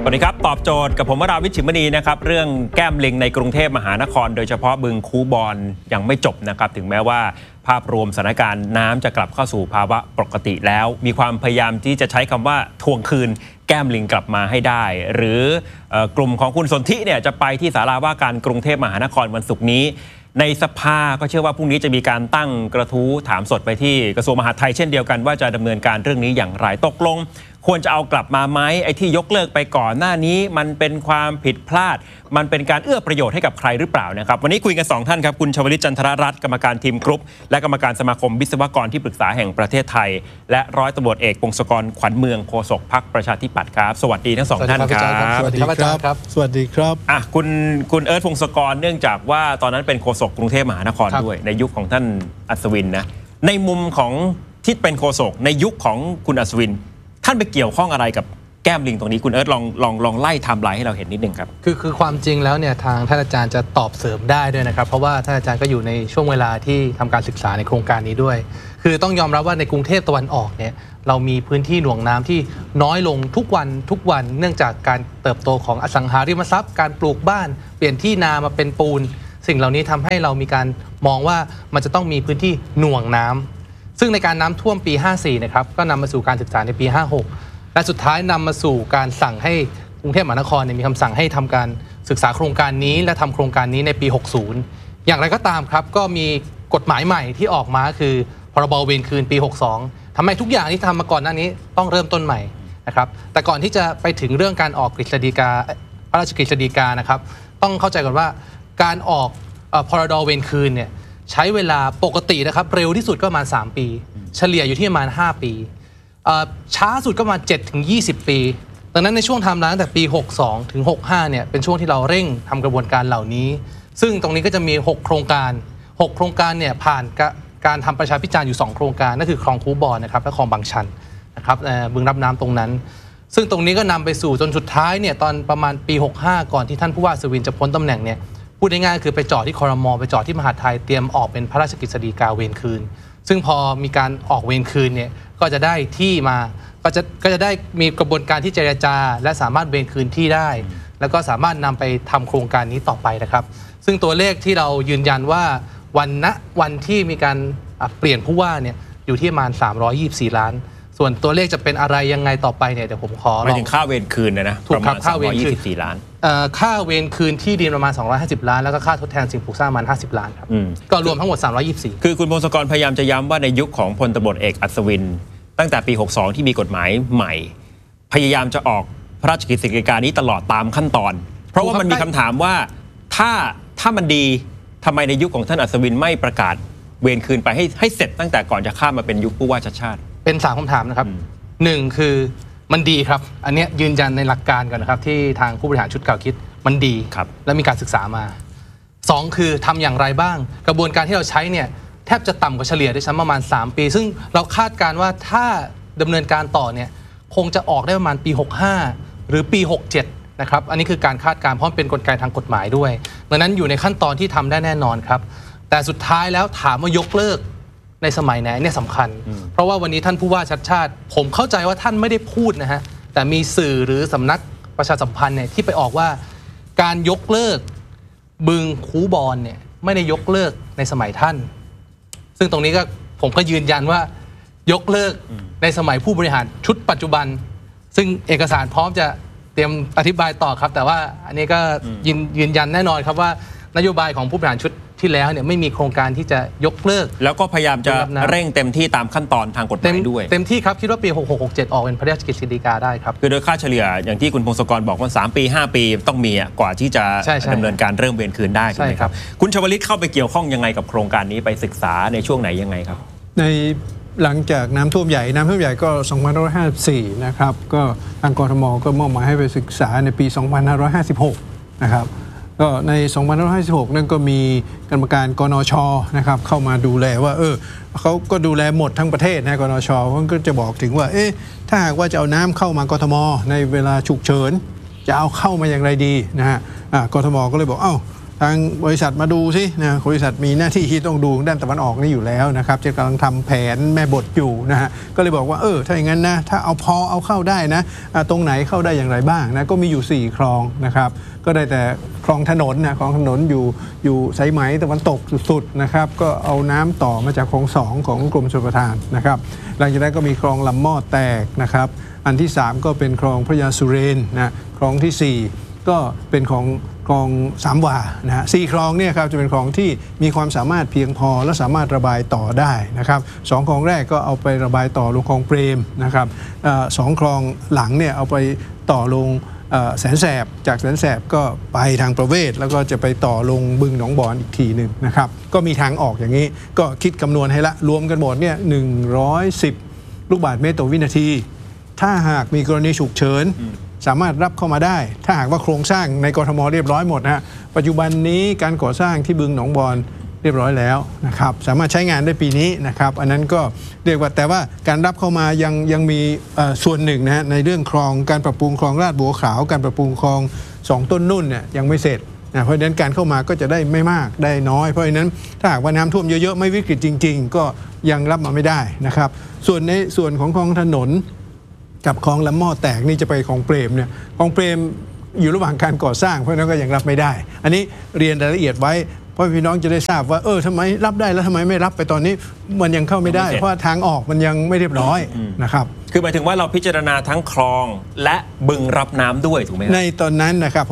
สวัสดีครับตอบโจทย์กับผมวราวิช ฉิมมณีนะครับเรื่องแก้มลิงในกรุงเทพมหานครโดยเฉพาะบึงคูบอนยังไม่จบนะครับถึงแม้ว่าภาพรวมสถานการณ์น้ำจะกลับเข้าสู่ภาวะปกติแล้วมีความพยายามที่จะใช้คำว่าทวงคืนแก้มลิงกลับมาให้ได้หรือกลุ่มของคุณสนธิเนี่ยจะไปที่ศาลาว่าการกรุงเทพมหานครวันศุกร์นี้ในสภาก็เชื่อว่าพรุ่งนี้จะมีการตั้งกระทู้ถามสดไปที่กระทรวงมหาดไทยเช่นเดียวกันว่าจะดำเนินการเรื่องนี้อย่างไรตกลงควรจะเอากลับมาไหมไอ้ที่ยกเลิกไปก่อนหน้านี้มันเป็นความผิดพลาดมันเป็นการเอื้อประโยชน์ให้กับใครหรือเปล่านะครับวันนี้คุยกัน2ท่านครับคุณชวลิต จันทรรัตน์กรรมการทีมกรุ๊ปและกรรมการสมาคมวิศวกรที่ปรึกษาแห่งประเทศไทยและร้อยตำรวจเอกพงศกรขวัญเมืองโฆษกพรรคประชาธิปัตย์ครับสวัสดีทั้ง2ท่านครับสวัสดีครับอาจารย์ครับสวัสดีครับคุณเอิร์ธพงศกรเนื่องจากว่าตอนนั้นเป็นโฆษกกรุงเทพมหานครด้วยในยุคของท่านอัศวินนะในมุมของที่เป็นโฆษกในยุคของคุณอัศวินท่านไปเกี่ยวข้องอะไรกับแก้มลิงตรงนี้คุณเอิร์ธลองไล่ไทม์ไลน์ให้เราเห็นนิดนึงครับคือความจริงแล้วเนี่ยทางท่านอาจารย์จะตอบเสริมได้ด้วยนะครับเพราะว่าท่านอาจารย์ก็อยู่ในช่วงเวลาที่ทำการศึกษาในโครงการนี้ด้วยคือต้องยอมรับว่าในกรุงเทพตะวันออกเนี่ยเรามีพื้นที่หน่วงน้ำที่น้อยลงทุกวันเนื่องจากการเติบโตของอสังหาริมทรัพย์การปลูกบ้านเปลี่ยนที่นามาเป็นปูนสิ่งเหล่านี้ทำให้เรามีการมองว่ามันจะต้องมีพื้นที่หน่วงน้ำซึ่งในการน้ำท่วมปี 54 นะครับก็นำมาสู่การศึกษาในปี 56 และสุดท้ายนำมาสู่การสั่งให้กรุงเทพมหานครมีคำสั่งให้ทำการศึกษาโครงการนี้และทำโครงการนี้ในปี 60 อย่างไรก็ตามครับก็มีกฎหมายใหม่ที่ออกมาคือพรบเวรคืนปี 62 ทำให้ทุกอย่างที่ทำมาก่อนหน้านี้ต้องเริ่มต้นใหม่นะครับแต่ก่อนที่จะไปถึงเรื่องการออกกฤษฎีกาพระราชกฤษฎีกานะครับต้องเข้าใจก่อนว่าการออกพรบเวรคืนเนี่ยใช้เวลาปกตินะครับเร็วที่สุดก็ประมาณ3 ปีเฉลี่ยอยู่ที่ประมาณ5 ปีช้าสุดก็มา7-20 ปีดังนั้นในช่วงไทม์ไลน์ตั้งแต่ปี 62 ถึง 65 เนี่ยเป็นช่วงที่เราเร่งทำกระบวนการเหล่านี้ซึ่งตรงนี้ก็จะมี6 โครงการเนี่ยผ่านการทำประชาพิจารณ์อยู่2 โครงการนั่นคือคลองคูบอนนะครับและคลองบางชันนะครับบึงรับน้ำตรงนั้นซึ่งตรงนี้ก็นำไปสู่จนสุดท้ายเนี่ยตอนประมาณปี 65 ก่อนที่ท่านผู้ว่าอัศวินจะพ้นตำแหน่งเนี่ยพูดง่ายๆคือไปจอดที่ครม.ไปจอดที่มหาดไทยเตรียมออกเป็นพระราชกฤษฎีกาเวรคืนซึ่งพอมีการออกเวรคืนเนี่ยก็จะได้ที่มาก็จะได้มีกระบวนการที่เจรจาและสามารถเวรคืนที่ได้แล้วก็สามารถนำไปทำโครงการนี้ต่อไปนะครับซึ่งตัวเลขที่เรายืนยันว่าวันที่มีการเปลี่ยนผู้ว่าเนี่ยอยู่ที่ประมาณ324 ล้านส่วนตัวเลขจะเป็นอะไรยังไงต่อไปเนี่ยเดี๋ยวผมขอหมายถึงค่าเวรคืนนะถูกครับค่าเวรคืน 324 ล้านค่าเวรคืนที่ดินประมาณ250 ล้านแล้วก็ค่าทดแทนสิ่งปลูกสร้างประมาณ50 ล้านครับก็รวมทั้งหมด324 คือคุณพงศกรพยายามจะย้ำว่าในยุคของพลตำรวจเอกอัศวินตั้งแต่ปี 62 ที่มีกฎหมายใหม่พยายามจะออกพระราชกฤษฎีกานี้ตลอดตามขั้นตอนเพราะว่ามันมีคำถามว่าถ้ามันดีทำไมในยุคของท่านอัศวินไม่ประกาศเวรคืนไปให้เสร็จตั้งแต่ก่อนจะข้ามมาเป็นยุคผู้ว่าชัดชาติเป็น3 คำถามนะครับ1คือมันดีครับอันนี้ยืนยันในหลักการก่อนนะครับที่ทางผู้บริหารชุดเก่าคิดมันดีและมีการศึกษามา2คือทำอย่างไรบ้างกระบวนการที่เราใช้เนี่ยแทบจะต่ำกว่าเฉลี่ยด้วยซ้ำประมาณ3 ปีซึ่งเราคาดการณ์ว่าถ้าดำเนินการต่อเนี่ยคงจะออกได้ประมาณปี 65 หรือปี 67 นะครับอันนี้คือการคาดการณ์เพราะเป็นกลไกทางกฎหมายด้วยดังนั้นอยู่ในขั้นตอนที่ทำได้แน่นอนครับแต่สุดท้ายแล้วถามว่ายกเลิกในสมัยไหนเนี่ยสำคัญเพราะว่าวันนี้ท่านผู้ว่าชัดชาติผมเข้าใจว่าท่านไม่ได้พูดนะฮะแต่มีสื่อหรือสำนักประชาสัมพันธ์เนี่ยที่ไปออกว่าการยกเลิกบึงคูบอนเนี่ยไม่ได้ยกเลิกในสมัยท่านซึ่งตรงนี้ก็ผมก็ยืนยันว่ายกเลิกในสมัยผู้บริหารชุดปัจจุบันซึ่งเอกสารพร้อมจะเตรียมอธิบายต่อครับแต่ว่าอันนี้ก็ยืนยันแน่นอนครับว่านโยบายของผู้บริหารชุดที่แล้วเนี่ยไม่มีโครงการที่จะยกเลิกแล้วก็พยายามจะเร่งเต็มที่ตามขั้นตอนทางกฎหมายด้วยเต็มที่ครับคิดว่าปี 6667 ออกเป็นพระราชกฤษฎีกาได้ครับคือโดยค่าเฉลี่ยอย่างที่คุณพงศกรบอกว่า3 ปี 5 ปีต้องมีกว่าที่จะดำเนินการเริ่มเวรคืนได้ใช่ไหมครับคุณชวลิตเข้าไปเกี่ยวข้องยังไงกับโครงการนี้ไปศึกษาในช่วงไหนยังไงครับในหลังจากน้ำท่วมใหญ่ก็2554นะครับก็ทางกทมก็มอบหมายให้ไปศึกษาในปี2556นะครับก็ใน2556นั่นก็มีกรรมการกนช.นะครับเข้ามาดูแลว่าเขาก็ดูแลหมดทั้งประเทศนะกนช.เขาก็จะบอกถึงว่าถ้าหากว่าจะเอาน้ำเข้ามากทมในเวลาฉุกเฉินจะเอาเข้ามาอย่างไรดีนะฮะกทม.ก็เลยบอกทางบริษัทมาดูสินะบริษัทมีหน้าที่ที่ต้องดูด้านตะวันออกนี่อยู่แล้วนะครับจะกำลังทำแผนแม่บทอยู่นะฮะก็เลยบอกว่าถ้าอย่างนั้นนะถ้าเอาเข้าได้นะตรงไหนเข้าได้อย่างไรบ้างนะก็มีอยู่4คลองนะครับก็ได้แต่คลองถนนนะคลองถนนอยู่สายไหมตะวันตกสุดๆนะครับก็เอาน้ำต่อมาจากคลอง2ของกรมชลประทานนะครับหลังจากนั้นก็มีคลองลำมอดแตกนะครับอันที่3ก็เป็นคลองพระยาสุเรนนะคลองที่4ก็เป็นของคลองสามวานะฮะ4คลองเนี่ยครับจะเป็นคลองที่มีความสามารถเพียงพอและสามารถระบายต่อได้นะครับ2คลองแรกก็เอาไประบายต่อลงคลองเปรมนะครับ2คลองหลังเนี่ยเอาไปต่อลงแสนแสบจากแสนแสบก็ไปทางประเวศแล้วก็จะไปต่อลงบึงหนองบอนอีกทีหนึ่งนะครับก็มีทางออกอย่างนี้ก็คิดคำนวณให้ละรวมกันหมดเนี่ย110 ลูกบาศก์เมตรต่อวินาทีถ้าหากมีกรณีฉุกเฉินสามารถรับเข้ามาได้ถ้าหากว่าโครงสร้างในกทมเรียบร้อยหมดนะปัจจุบันนี้การก่อสร้างที่บึงหนองบอนเรียบร้อยแล้วนะครับสามารถใช้งานได้ปีนี้นะครับอันนั้นก็เรียกว่าแต่ว่าการรับเข้ามายังมีส่วนหนึ่งนะฮะในเรื่องคลองการปรับปรุงคลองลาดบัวขาวการปรับปรุงคลอง2ต้นนุ่นเนี่ยยังไม่เสร็จนะเพราะฉะนั้นการเข้ามาก็จะได้ไม่มากได้น้อยเพราะฉะนั้นถ้าหากว่าน้ำท่วมเยอะๆไม่วิกฤตจริงๆก็ยังรับมาไม่ได้นะครับส่วนในส่วนของคลองถนนกับคลองลำหม้อแตกนี่จะไปคลองเปรมเนี่ยคลองเปรมอยู่ระหว่างการก่อสร้างเพราะฉะนั้นก็ยังรับไม่ได้อันนี้เรียนรายละเอียดไว้เพราะพี่น้องจะได้ทราบว่าทำไมรับได้แล้วทำไมไม่รับไปตอนนี้มันยังเข้าไม่ได้เพราะทางออกมันยังไม่เรียบร้อยนะครับคือหมายถึงว่าเราพิจารณาทั้งคลองและบึงรับน้ำด้วยถูกไหมครับในตอนนั้นนะครับ